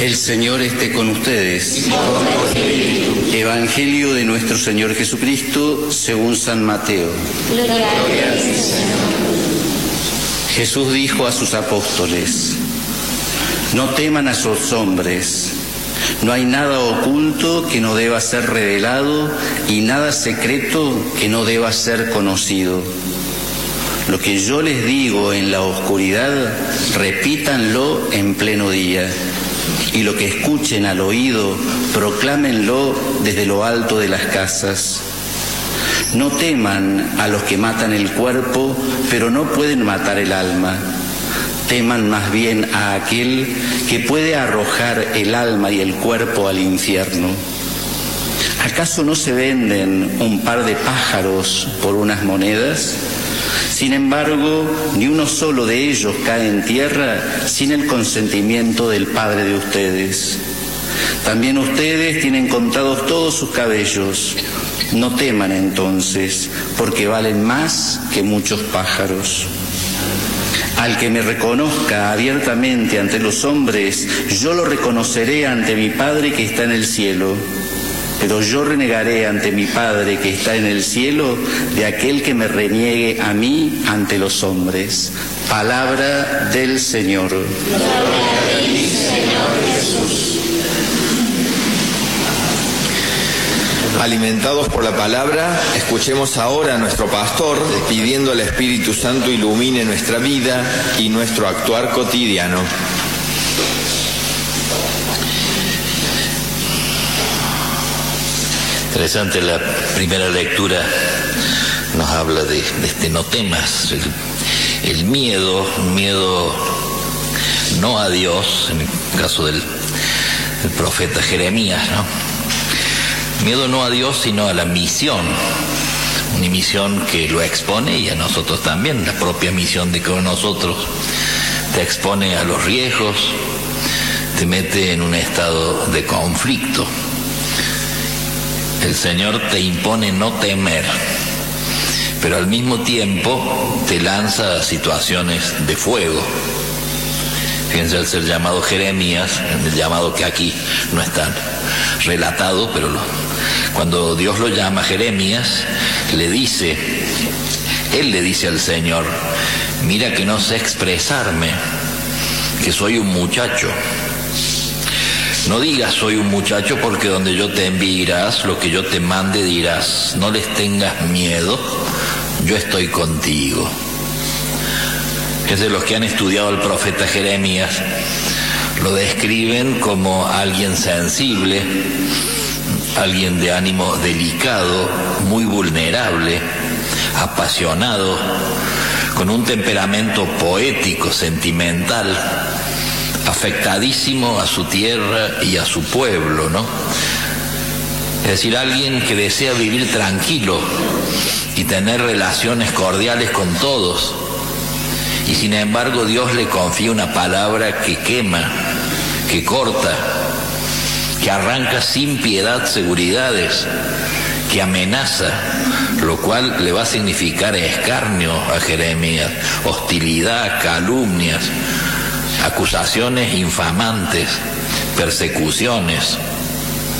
El Señor esté con ustedes. Evangelio de nuestro Señor Jesucristo según San Mateo. Gloria a ti, Señor. Jesús dijo a sus apóstoles: no teman a esos hombres. No hay nada oculto que no deba ser revelado y nada secreto que no deba ser conocido. Lo que yo les digo en la oscuridad, repítanlo en pleno día. Y lo que escuchen al oído, proclámenlo desde lo alto de las casas. No teman a los que matan el cuerpo, pero no pueden matar el alma. Teman más bien a aquel que puede arrojar el alma y el cuerpo al infierno. ¿Acaso no se venden un par de pájaros por unas monedas? Sin embargo, ni uno solo de ellos cae en tierra sin el consentimiento del Padre de ustedes. También ustedes tienen contados todos sus cabellos. No teman entonces, porque valen más que muchos pájaros. Al que me reconozca abiertamente ante los hombres, yo lo reconoceré ante mi Padre que está en el cielo. Pero yo renegaré ante mi Padre que está en el cielo de aquel que me reniegue a mí ante los hombres. Palabra del Señor. Gloria a ti, Señor Jesús. Alimentados por la palabra, escuchemos ahora a nuestro pastor pidiendo al Espíritu Santo ilumine nuestra vida y nuestro actuar cotidiano. Interesante, la primera lectura nos habla de este no temas, el miedo no a Dios, en el caso del profeta Jeremías, ¿no? Miedo no a Dios, sino a la misión, una misión que lo expone y a nosotros también, la propia misión de cada nosotros te expone a los riesgos, te mete en un estado de conflicto. El Señor te impone no temer, pero al mismo tiempo te lanza a situaciones de fuego. Fíjense, al ser llamado Jeremías, el llamado que aquí no está relatado, pero cuando Dios lo llama Jeremías, él le dice al Señor: mira que no sé expresarme, que soy un muchacho. No digas soy un muchacho, porque donde yo te envíe irás, lo que yo te mande dirás. No les tengas miedo, yo estoy contigo. Es de los que han estudiado al profeta Jeremías, lo describen como alguien sensible, alguien de ánimo delicado, muy vulnerable, apasionado, con un temperamento poético, sentimental, afectadísimo a su tierra y a su pueblo, ¿no? Es decir, alguien que desea vivir tranquilo y tener relaciones cordiales con todos, y sin embargo Dios le confía una palabra que quema, que corta, que arranca sin piedad seguridades, que amenaza, lo cual le va a significar escarnio a Jeremías, hostilidad, calumnias, acusaciones infamantes, persecuciones.